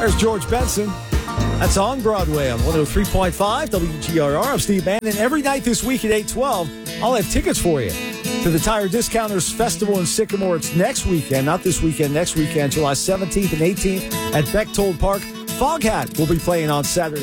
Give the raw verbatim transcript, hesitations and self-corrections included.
There's George Benson. That's on Broadway on one oh three point five W G R R. I'm Steve Bannon. And every night this week at eight twelve, I'll have tickets for you to the Tire Discounters Festival in Sycamore. It's next weekend, not this weekend, next weekend, July seventeenth and eighteenth at Bechtold Park. Foghat will be playing on Saturday.